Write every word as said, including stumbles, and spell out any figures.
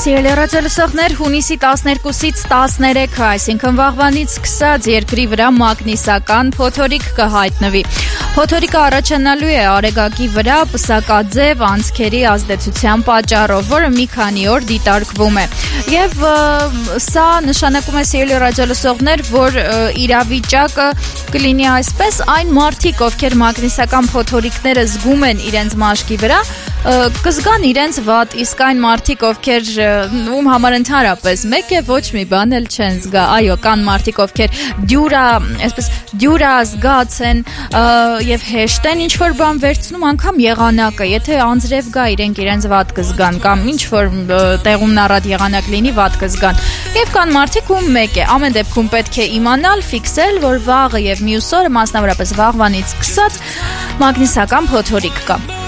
Սիրելի ռադիոլսողներ, հունիսի տասներկուսից տասներեքը, այսինքն վաղվանից սկսած երկրի վրա մագնիսական փոթորիկ կհայտնվի։ Փոթորիկը առաջանալու է արեգակի վրա պսակաձև անցքերի ազդեցության պատճառով, որը մի քանի օր դիտարկվում է։ Եվ սա նշանակում է, սիրելի ռադիոլսողներ, որ իրավիճակը կլինի այսպես, այն մարդիկ, ովքեր մագնիսական փոթորիկները զգում են իրենց մաշկի վրա, կզգան իրենց վատ, իսկ այն մարդիկ, ովքեր ում համար ընդհանրապես մեկ է, ոչ մի բան էլ չեն զգա։ Այո, կան մարդիկ, ովքեր դյուրա, այսպես դյուրա զգաց են եւ հեշտ են ինչ-որ բան վերցնում, անգամ եղանակը, եթե անձրև գա, իրենք իրենց վատ կզգան կամ ինչ-որ տեղումն առատ եղանակ լինի, վատ կզգան։ Եվ կան մարդիկ, ում մեկ է, ամեն դեպքում պետք է իմանալ, ֆիքսել, որ վաղը եւ մյուս օրը, մասնավորապես վաղվանից սկսած, մագնիսական փոթորիկ կա։